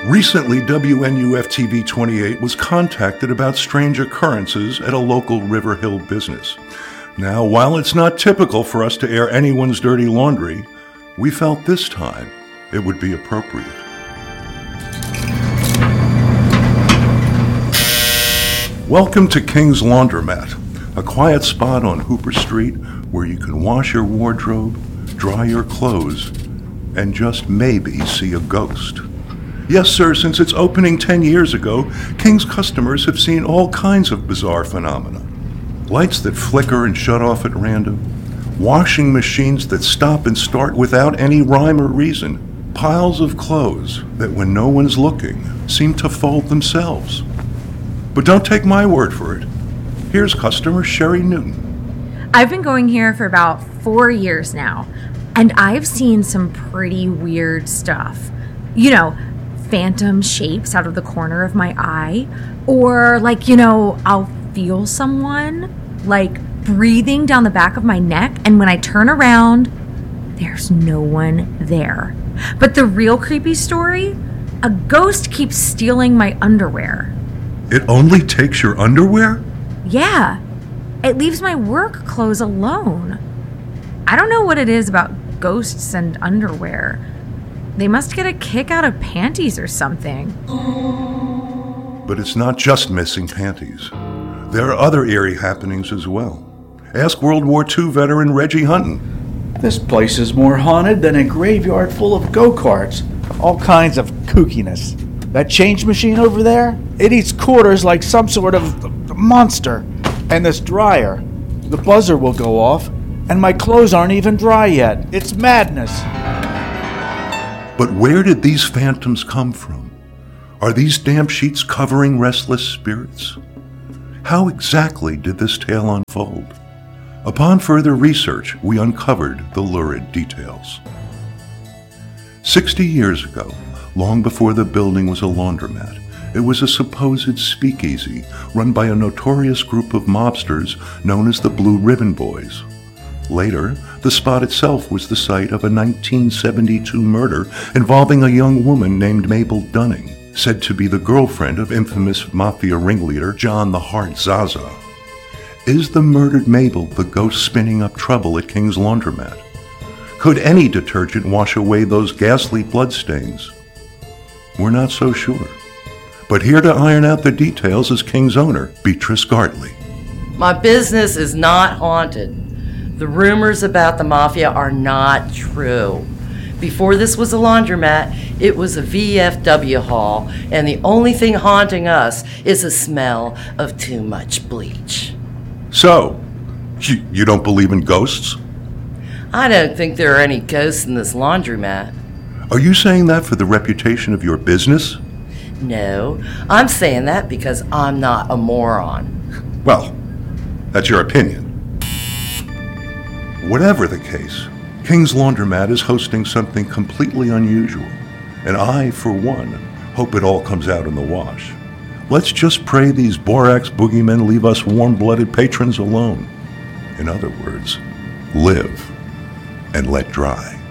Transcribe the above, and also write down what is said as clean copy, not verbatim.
Recently, WNUF-TV 28 was contacted about strange occurrences at a local River Hill business. Now, while it's not typical for us to air anyone's dirty laundry, we felt this time it would be appropriate. Welcome to King's Laundromat, a quiet spot on Hooper Street where you can wash your wardrobe, dry your clothes, and just maybe see a ghost. Yes, sir, since its opening 10 years ago, King's customers have seen all kinds of bizarre phenomena. Lights that flicker and shut off at random, washing machines that stop and start without any rhyme or reason, piles of clothes that when no one's looking seem to fold themselves. But don't take my word for it. Here's customer Sherry Newton. I've been going here for about 4 years now, and I've seen some pretty weird stuff. You know, phantom shapes out of the corner of my eye, or I'll feel someone breathing down the back of my neck, and when I turn around, there's no one there. But the real creepy story, a ghost keeps stealing my underwear. It only takes your underwear? Yeah, it leaves my work clothes alone. I don't know what it is about ghosts and underwear. They must get a kick out of panties or something. But it's not just missing panties. There are other eerie happenings as well. Ask World War II veteran Reggie Hunton. This place is more haunted than a graveyard full of go-karts. All kinds of kookiness. That change machine over there, it eats quarters like some sort of monster. And this dryer, the buzzer will go off, and my clothes aren't even dry yet. It's madness. But where did these phantoms come from? Are these damp sheets covering restless spirits? How exactly did this tale unfold? Upon further research, we uncovered the lurid details. 60 years ago, long before the building was a laundromat, it was a supposed speakeasy run by a notorious group of mobsters known as the Blue Ribbon Boys. Later, the spot itself was the site of a 1972 murder involving a young woman named Mabel Dunning, said to be the girlfriend of infamous mafia ringleader John the Heart Zaza. Is the murdered Mabel the ghost spinning up trouble at King's Laundromat? Could any detergent wash away those ghastly bloodstains? We're not so sure. But here to iron out the details is King's owner, Beatrice Gartley. My business is not haunted. The rumors about the mafia are not true. Before this was a laundromat, it was a VFW hall, and the only thing haunting us is the smell of too much bleach. So, you don't believe in ghosts? I don't think there are any ghosts in this laundromat. Are you saying that for the reputation of your business? No, I'm saying that because I'm not a moron. Well, that's your opinion. Whatever the case, King's Laundromat is hosting something completely unusual, and I, for one, hope it all comes out in the wash. Let's just pray these borax boogeymen leave us warm-blooded patrons alone. In other words, live and let dry.